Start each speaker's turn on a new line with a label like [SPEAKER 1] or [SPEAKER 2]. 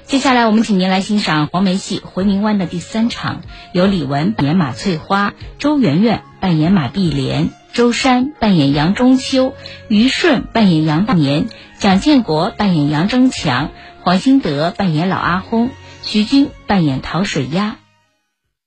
[SPEAKER 1] 接下来我们请您来欣赏黄梅戏《回民湾》的第3场，由李玟扮演马翠花，周媛媛扮演马碧莲，周珊扮演杨中秋，于顺扮演杨大年，蒋建国扮演杨争强，黄兴德扮演老阿轰，徐军扮演陶水鸭。